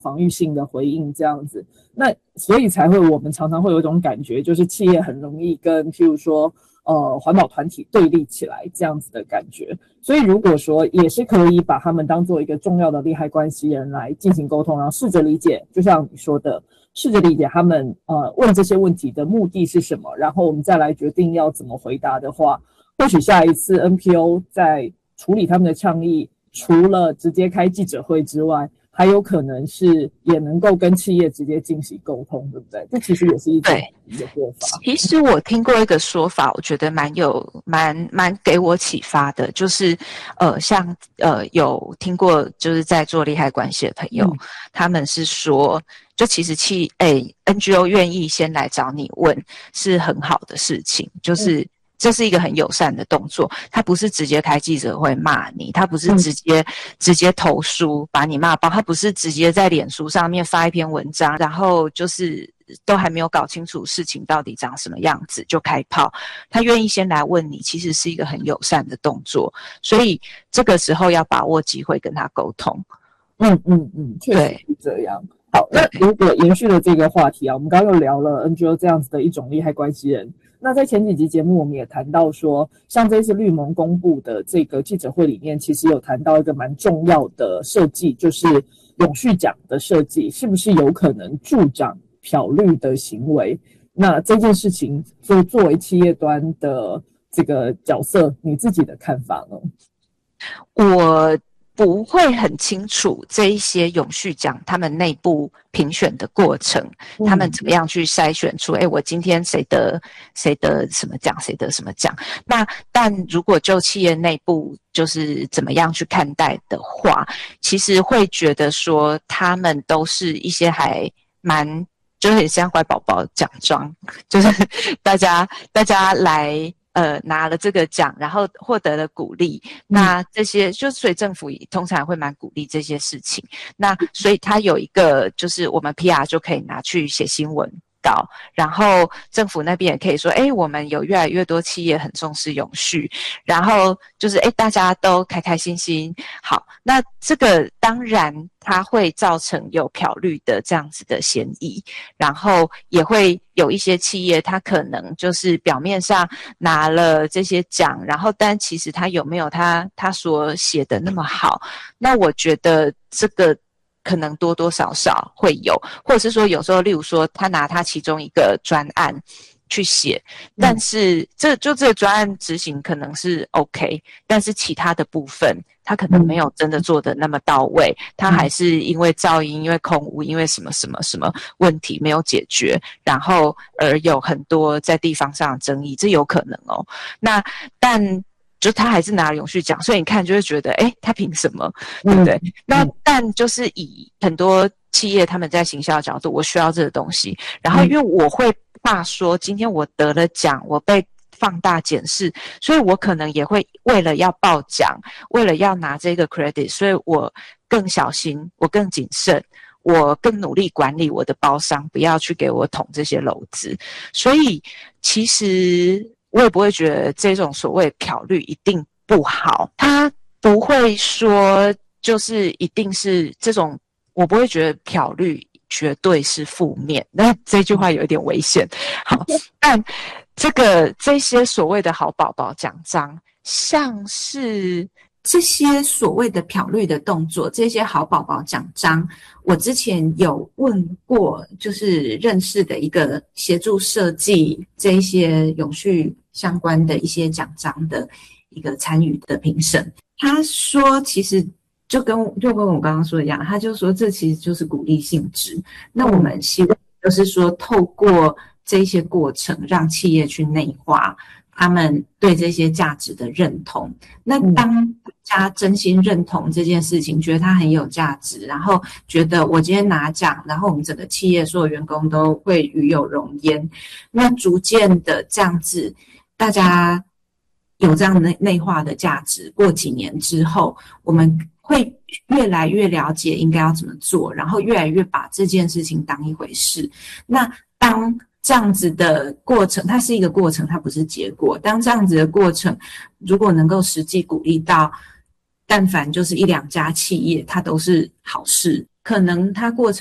防御性的回应这样子。那所以才会我们常常会有一种感觉，就是企业很容易跟譬如说环保团体对立起来这样子的感觉。所以如果说也是可以把他们当做一个重要的利害关系人来进行沟通，然后试着理解，就像你说的，试着理解他们问这些问题的目的是什么，然后我们再来决定要怎么回答的话，或许下一次 NPO 在处理他们的倡议，除了直接开记者会之外，还有可能是也能够跟企业直接进行沟通，对不对？这其实也是一种做法。 其实我听过一个说法，我觉得蛮给我启发的，就是像有听过就是在做利害关系的朋友，他们是说，就其实NGO 愿意先来找你问是很好的事情，就是这是一个很友善的动作，他不是直接开记者会骂你，他不是直接投诉把你骂爆，他不是直接在脸书上面发一篇文章，然后就是都还没有搞清楚事情到底长什么样子就开炮，他愿意先来问你，其实是一个很友善的动作，所以这个时候要把握机会跟他沟通。 确实是这样。好，那如果延续了这个话题啊，我们刚刚又聊了 NGO 这样子的一种利害关系人。那在前几集节目我们也谈到说，像这次绿盟公布的这个记者会里面，其实有谈到一个蛮重要的设计，就是永续奖的设计，是不是有可能助长漂绿的行为？那这件事情就作为企业端的这个角色，你自己的看法呢？ 我不会很清楚这一些永续奖他们内部评选的过程，他们怎么样去筛选出我今天谁得什么奖，谁得什么奖。那但如果就企业内部就是怎么样去看待的话，其实会觉得说他们都是一些还蛮就是很像乖宝宝奖状，就是大家来拿了这个奖，然后获得了鼓励，那这些就所以政府通常会蛮鼓励这些事情。那所以它有一个就是我们 PR 就可以拿去写新闻稿，然后政府那边也可以说我们有越来越多企业很重视永续，然后就是大家都开开心心。好，那这个当然它会造成有漂绿的这样子的嫌疑，然后也会有一些企业它可能就是表面上拿了这些奖，然后但其实它有没有他所写的那么好，那我觉得这个可能多多少少会有，或者是说有时候例如说他拿他其中一个专案去写，但是这个专案执行可能是 OK， 但是其他的部分他可能没有真的做的那么到位，他还是因为噪音，因为空污，因为什么问题没有解决，然后而有很多在地方上的争议，这有可能哦。那但就他还是拿了永续奖，所以你看就会觉得他凭什么，对不对？那但就是以很多企业他们在行销的角度，我需要这个东西，然后因为我会怕说今天我得了奖，我被放大检视，所以我可能也会为了要报奖，为了要拿这个 credit， 所以我更小心，我更谨慎，我更努力管理我的包商，不要去给我捅这些篓子。所以其实我也不会觉得这种所谓漂绿一定不好，他不会说就是一定是这种，我不会觉得漂绿绝对是负面，那这句话有一点危险。好，但这些所谓的好宝宝奖章，像是这些所谓的漂绿的动作，这些好宝宝奖章，我之前有问过，就是认识的一个协助设计这一些永续相关的一些奖章的一个参与的评审，他说其实就跟我刚刚说的一样，他就说这其实就是鼓励性质。那我们希望就是说透过这些过程让企业去内化他们对这些价值的认同。那当大家真心认同这件事情，觉得它很有价值，然后觉得我今天拿奖，然后我们整个企业所有员工都会与有荣焉，那逐渐的这样子大家有这样的内化的价值，过几年之后我们会越来越了解应该要怎么做，然后越来越把这件事情当一回事。那当这样子的过程，它是一个过程，它不是结果。当这样子的过程如果能够实际鼓励到但凡就是1-2家企业，它都是好事。 可能它过程